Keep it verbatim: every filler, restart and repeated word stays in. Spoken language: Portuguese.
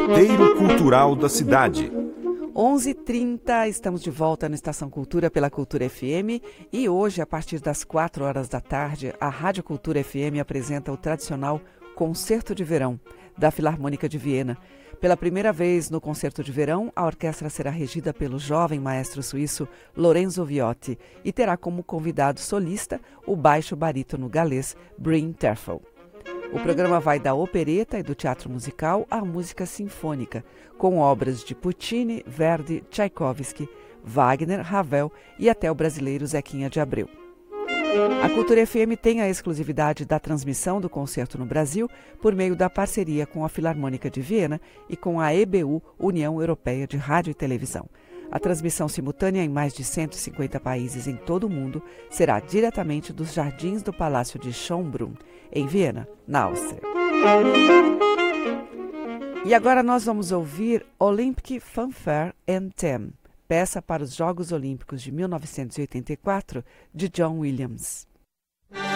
Roteiro Cultural da Cidade. onze e trinta, estamos de volta na Estação Cultura pela Cultura F M e hoje, a partir das quatro horas da tarde, a Rádio Cultura F M apresenta o tradicional Concerto de Verão, da Filarmônica de Viena. Pela primeira vez no Concerto de Verão, a orquestra será regida pelo jovem maestro suíço Lorenzo Viotti e terá como convidado solista o baixo barítono galês Bryn Terfel. O programa vai da opereta e do teatro musical à música sinfônica, com obras de Puccini, Verdi, Tchaikovsky, Wagner, Ravel e até o brasileiro Zequinha de Abreu. A Cultura F M tem a exclusividade da transmissão do concerto no Brasil por meio da parceria com a Filarmônica de Viena e com a E B U, União Europeia de Rádio e Televisão. A transmissão simultânea em mais de cento e cinquenta países em todo o mundo será diretamente dos jardins do Palácio de Schönbrunn, em Viena, na Áustria. E agora nós vamos ouvir Olympic Fanfare Anthem, peça para os Jogos Olímpicos de mil novecentos e oitenta e quatro, de John Williams.